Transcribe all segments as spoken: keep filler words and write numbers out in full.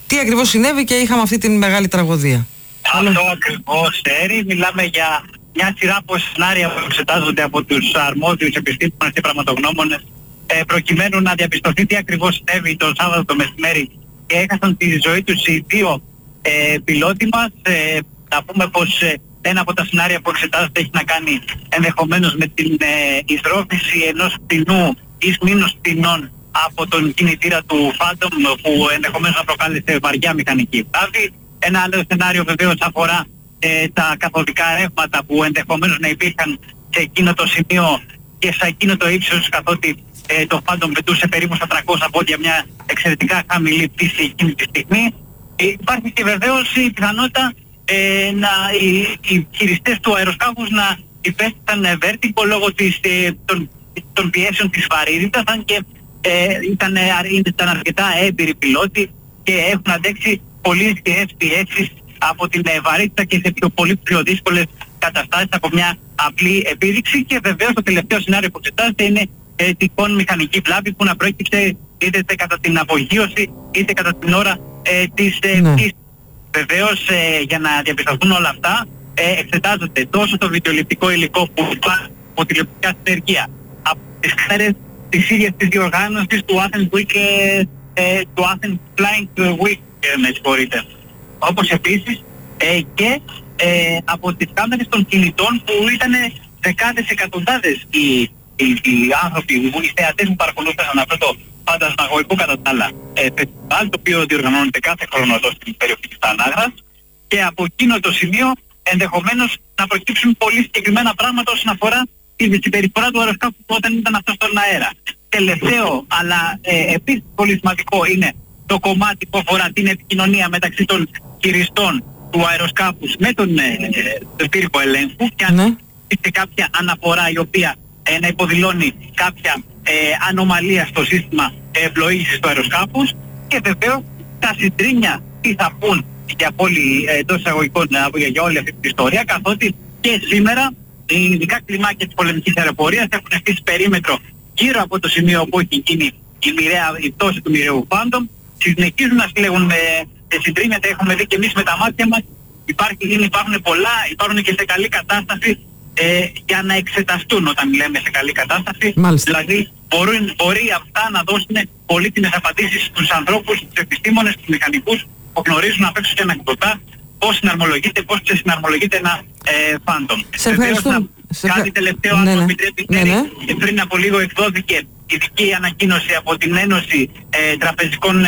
τι ακριβώς συνέβη και είχαμε αυτή την μεγάλη τραγωδία. Αυτό ακριβώς, Έρη. Μιλάμε για μια σειρά από σενάρια που εξετάζονται από τους αρμόδιους επιστήμονες και πραγματογνώμονες ε, προκειμένου να διαπιστωθεί τι ακριβώς συνέβη το Σάββατο το μεσημέρι και έχασαν τη ζωή τους οι δύο ε, πιλότοι μας. Ε, να πούμε πως ε, ένα από τα σενάρια που εξετάζεται έχει να κάνει ενδεχομένως με την ε, εισρόφηση ενός πτηνού ή μήνους πτηνών από τον κινητήρα του Phantom που ενδεχομένως να προκάλεσε βαριά μηχανική βλάβη. Ένα άλλο σενάριο βεβαίως αφορά ε, τα καθοδικά ρεύματα που ενδεχομένως να υπήρχαν σε εκείνο το σημείο και σε εκείνο το ύψος, καθότι ε, το Phantom πετούσε περίπου στα τριακόσια πόδια, μια εξαιρετικά χαμηλή πτήση εκείνη τη στιγμή. Ε, υπάρχει και βεβαίως η πιθανότητα ε, να, οι, οι χειριστές του αεροσκάφους να υπέστησαν βέρτικο λόγω της, ε, των, των πιέσεων της βαρύτητας, αν και ε, ήταν, ήταν αρκετά έμπειροι πιλότοι και έχουν αντέξει πολύ σκληρές πιέσεις από την ε, βαρύτητα και σε πιο, πολύ πιο δύσκολες καταστάσεις από μια απλή επίδειξη. Και βεβαίως το τελευταίο σενάριο που εξετάζεται είναι ε, τυχόν μηχανική βλάβη που να προέκυψε είτε κατά την απογείωση ите κατά την ώρα ε, της ε, ναι. πτήσης. Βεβαίως ε, για να διαπιστωθούν όλα αυτά ε, εξετάζονται τόσο το βιντεοληπτικό υλικό που υπάρχει από τηλεοπτικά συνεργεία, από τις κάμερες της ίδιας της διοργάνωσης του Athens Week, ε, ε, του Athens Flying Week, ε, με συγχωρείτε. Όπως επίσης ε, και ε, από τις κάμερες των κινητών που ήταν δεκάδες εκατοντάδες οι, οι, οι άνθρωποι, οι θεατές που παρακολούθησαν αυτό το φαντασμαγωγικό κατά τα άλλα ε, φεστιβάλ, το οποίο διοργανώνεται κάθε χρόνο εδώ στην περιοχή της Τανάγρας, και από εκείνο το σημείο ενδεχομένως να προκύψουν πολύ συγκεκριμένα πράγματα όσον αφορά τη συμπεριφορά του αεροσκάφου όταν ήταν αυτό στον αέρα. Τελευταίο, αλλά ε, επίσης πολύ σημαντικό, είναι το κομμάτι που αφορά την επικοινωνία μεταξύ των χειριστών του αεροσκάφους με τον ε, ε, πύργο ελέγχου, και αν ναι. υπήρχε κάποια αναφορά η οποία ε, να υποδηλώνει κάποια ε, ανομαλία στο σύστημα ε, πλοήγησης του αεροσκάφους, και βεβαίως τα συντρίμμια τι θα πούν για, πολύ, ε, τόσο εισαγωγικών, ε, για όλη αυτή την ιστορία, καθότι και σήμερα οι ειδικά κλιμάκια της πολεμικής αεροπορίας έχουν στήσει περίμετρο γύρω από το σημείο όπου έχει γίνει η, μοιραία, η πτώση του μοιραίου Phantom. Συνεχίζουν να συλλέγουν ε, συντρίμμια, τα έχουμε δει και εμείς με τα μάτια μας. Υπάρχει, υπάρχουν πολλά, υπάρχουν και σε καλή κατάσταση ε, για να εξεταστούν όταν λέμε σε καλή κατάσταση. Μάλιστα. Δηλαδή μπορούν, μπορεί αυτά να δώσουν πολύτιμες απαντήσεις στους ανθρώπους, στους επιστήμονες, στους μηχανικούς που γνωρίζουν απ' έξω και ανακοιτωτά πώς συναρμολογείται, πώς ξεσυναρμολογείται ένα ε, Phantom. Σε ευχαριστώ. Κάτι τελευταίο, ναι, αν ναι. το επιτρέπει, ναι, ναι. πριν από λίγο εκδόθηκε ειδική ανακοίνωση από την Ένωση ε, Τραπεζικών ε,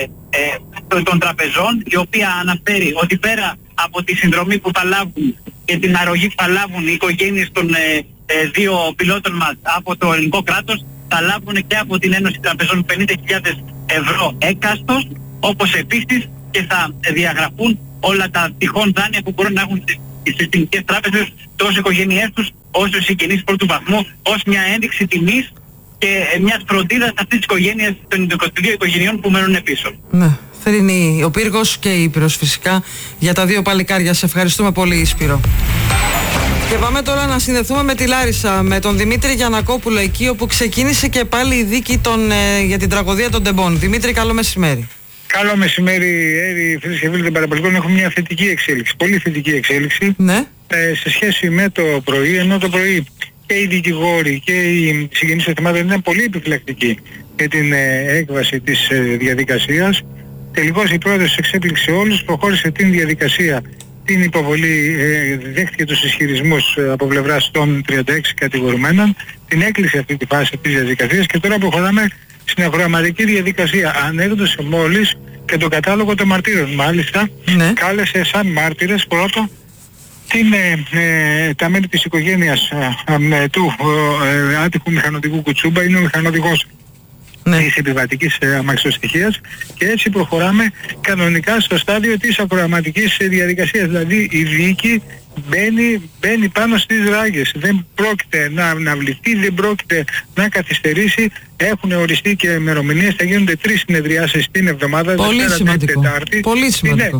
ε, των Τραπεζών, η οποία αναφέρει ότι πέρα από τη συνδρομή που θα λάβουν και την αρρωγή που θα λάβουν οι οικογένειες των ε, ε, δύο πιλότων μας από το ελληνικό κράτος, θα λάβουν και από την Ένωση Τραπεζών πενήντα χιλιάδες ευρώ έκαστος, όπως επίσης και θα διαγραφούν όλα τα τυχόν δάνεια που μπορούν να έχουν στις συστημικές τράπεζες, τόσο οι οικογένειές τους όσο οι συγγενείς πρώτου βαθμού, ως μια ένδειξη τιμής και μιας φροντίδας αυτής της οικογένειας, των είκοσι δύο οικογενειών που μένουν πίσω. Ναι, θρηνεί ο πύργος και η Ήπειρος φυσικά για τα δύο παλικάρια. Σε ευχαριστούμε πολύ, Σπύρο. Και πάμε τώρα να συνδεθούμε με τη Λάρισα, με τον Δημήτρη Γιαννακόπουλο εκεί, όπου ξεκίνησε και πάλι η δίκη των, ε, για την τραγωδία των τεμπών. Δημήτρη, καλό μεσημέρι. Καλό μεσημέρι, Έρη, φίλες και φίλοι των παραπολιτικών. Έχουμε μια θετική εξέλιξη, πολύ θετική εξέλιξη, ναι. ε, σε σχέση με το πρωί, ενώ το πρωί και οι δικηγόροι και οι συγγενείς των θυμάτων ήταν πολύ επιφυλακτικοί για την ε, έκβαση της ε, διαδικασίας. Τελικώς η πρόεδρος εξέπληξε όλους, προχώρησε την διαδικασία, την υποβολή, ε, δέχτηκε τους ισχυρισμούς ε, από πλευράς των τριάντα έξι κατηγορουμένων, την έκλεισε αυτή τη φάση της διαδικασίας και τώρα προχωράμε στην ακροαματική διαδικασία. Ανέκδοσε μόλις και τον κατάλογο των μαρτύρων. Μάλιστα, ναι. κάλεσε σαν μάρτυρες πρώτο την, ε, ε, τα μέλη της οικογένειας ε, ε, του ε, άτυχου μηχανοδικού Κουτσούμπα. Είναι ο μηχανοδηγός ναι. της επιβατικής ε, αμαξοστοιχείας, και έτσι προχωράμε κανονικά στο στάδιο της ακροαματικής ε, διαδικασίας. Δηλαδή η δίκη μπαίνει, μπαίνει πάνω στις ράγες. Δεν πρόκειται να αναβληθεί, δεν πρόκειται να καθυστερήσει. Έχουν οριστεί και ημερομηνίες, θα γίνονται τρεις συνεδριάσεις την εβδομάδα. Πολύ Δευτέρα, σημαντικό. Τετάρτη. Πολύ σημαντικό. Είναι,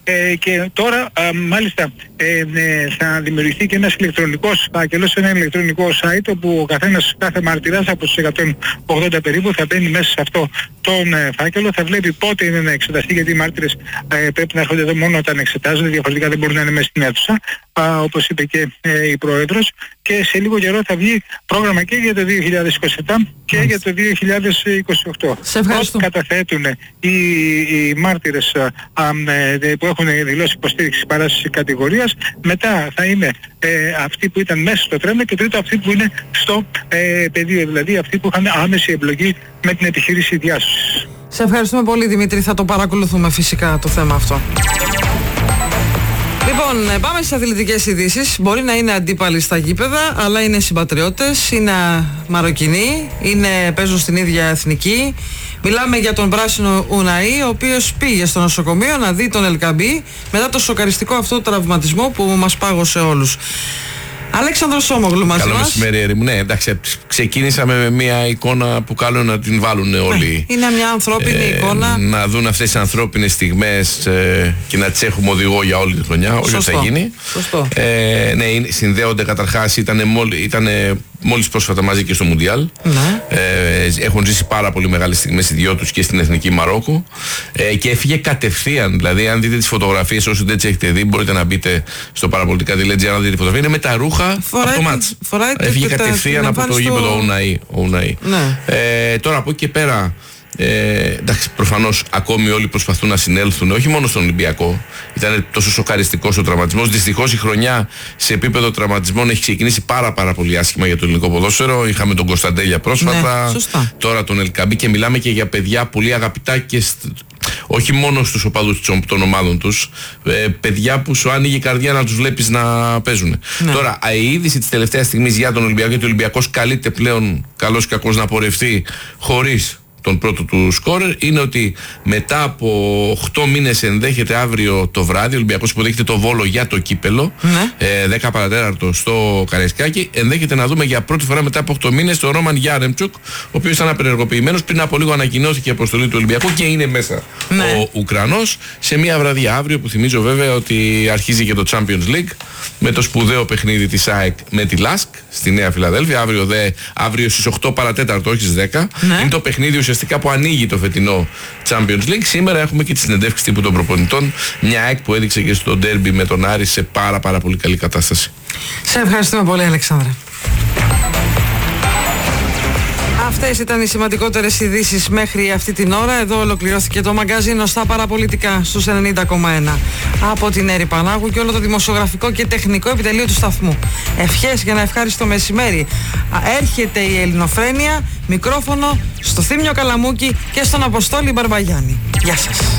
Ε, και τώρα α, μάλιστα ε, ε, θα δημιουργηθεί και ένας ηλεκτρονικός φάκελος, ένα ηλεκτρονικό site όπου ο καθένας, κάθε μαρτυράς από τους εκατόν ογδόντα περίπου θα μπαίνει μέσα σε αυτό τον ε, φάκελο, θα βλέπει πότε είναι να εξεταστεί, γιατί οι μάρτυρες ε, πρέπει να έρχονται εδώ μόνο όταν εξετάζονται, διαφορετικά δεν μπορούν να είναι μέσα στην αίθουσα, α, όπως είπε και ε, η Πρόεδρος, και σε λίγο καιρό θα βγει πρόγραμμα και για το δύο χιλιάδες είκοσι επτά και για το δύο χιλιάδες είκοσι οκτώ. Σε ευχαριστώ. Ό,τι καταθέτουν οι, οι μάρτυρες α, α, ε, που έχουν δηλώσει υποστήριξη παράστασης κατηγορίας, μετά θα είναι ε, αυτοί που ήταν μέσα στο τρένο και τρίτο αυτοί που είναι στο ε, πεδίο, δηλαδή αυτοί που είχαν άμεση εμπλοκή με την επιχείρηση διάσωσης. Σε ευχαριστούμε πολύ, Δημήτρη, θα το παρακολουθούμε φυσικά το θέμα αυτό. Λοιπόν, πάμε στις αθλητικές ειδήσεις. Μπορεί να είναι αντίπαλοι στα γήπεδα, αλλά είναι συμπατριώτες, είναι Μαροκινοί, είναι, παίζουν στην ίδια εθνική. Μιλάμε για τον πράσινο Ουναή, ο οποίος πήγε στο νοσοκομείο να δει τον Ελκαμπή μετά το σοκαριστικό αυτό τραυματισμό που μας πάγωσε όλους. Αλέξανδρος Σόμογλου μαζί μας. Καλό μεσημέρι, Ερήμου. Ναι, εντάξει, ξεκίνησαμε με μια εικόνα που καλό να την βάλουν όλοι. Είναι μια ανθρώπινη ε, εικόνα. Να δουν αυτές τις ανθρώπινες στιγμές ε, και να τις έχουμε οδηγό για όλη τη χρονιά, όσο θα γίνει. Σωστό. Ε, ναι, συνδέονται καταρχάς, ήταν μόλις πρόσφατα μαζί και στο Μουντιάλ. Ναι. Ε, έχουν ζήσει πάρα πολύ μεγάλες στιγμές οι δυο τους και στην Εθνική Μαρόκο. Ε, και έφυγε κατευθείαν. Δηλαδή, αν δείτε τις φωτογραφίες, όσοι δεν τις έχετε δει, μπορείτε να μπείτε στο παραπολιτικά τελεία τζι άρ να δείτε τη φωτογραφία. Είναι με τα ρούχα από το μάτς. Έφυγε κατευθείαν από το γήπεδο ο Ουναή. Ουναή. Ναι. Ε, τώρα από εκεί και πέρα, ε, εντάξει, προφανώς ακόμη όλοι προσπαθούν να συνέλθουν, όχι μόνο στον Ολυμπιακό. Ήταν τόσο σοκαριστικός ο τραυματισμός. Δυστυχώς η χρονιά σε επίπεδο τραυματισμών έχει ξεκινήσει πάρα, πάρα πολύ άσχημα για το ελληνικό ποδόσφαιρο. Είχαμε τον Κωνσταντέλια πρόσφατα, ναι, τώρα τον Ελκαμπή, και μιλάμε και για παιδιά πολύ αγαπητά και όχι μόνο στους οπαδούς των ομάδων τους, ε, παιδιά που σου άνοιγε η καρδιά να τους βλέπεις να παίζουν. Ναι. Τώρα, η είδηση της τελευταίας στιγμής για τον Ολυμπιακό, γιατί ο Ολυμπιακός καλείται πλέον, καλός ή κακός, να πορευτεί χωρίς τον πρώτο του σκόρερ, είναι ότι μετά από οκτώ μήνες ενδέχεται αύριο το βράδυ, ο Ολυμπιακός υποδέχεται το Βόλο για το κύπελο, ναι. ε, δέκα παρατέταρτο στο Καραϊσκάκι. Ενδέχεται να δούμε για πρώτη φορά μετά από οκτώ μήνες τον Ρόμαν Γιάρεμτσουκ, ο οποίος ήταν απενεργοποιημένος. Πριν από λίγο ανακοινώθηκε η αποστολή του Ολυμπιακού και είναι μέσα, ναι, ο Ουκρανός, σε μια βραδιά αύριο που θυμίζω βέβαια ότι αρχίζει και το Champions League με το σπουδαίο παιχνίδι της ΑΕΚ με τη Λάσκ στη Νέα Φιλαδέλφια. Αύριο, δε, αύριο στις οκτώ παρατέταρτο, όχι στις δέκα. Ναι. Είναι το παιχνίδι ουσιαστικά που ανοίγει το φετινό Champions League. Σήμερα έχουμε και τη συνεντεύξη τύπου των προπονητών. Μια ΑΕΚ που έδειξε και στο ντέρμπι με τον Άρη σε πάρα πάρα πολύ καλή κατάσταση. Σε ευχαριστούμε πολύ, Αλεξάνδρε. Αυτές ήταν οι σημαντικότερες ειδήσεις μέχρι αυτή την ώρα. Εδώ ολοκληρώθηκε το μαγκαζίνο στα παραπολιτικά στους ενενήντα κόμμα ένα από την Έρη Πανάγου και όλο το δημοσιογραφικό και τεχνικό επιτελείο του σταθμού. Ευχές για ένα ευχάριστο μεσημέρι. Έρχεται η Ελληνοφρένεια, μικρόφωνο στο Θήμιο Καλαμούκη και στον Αποστόλη Μπαρμπαγιάννη. Γεια σας.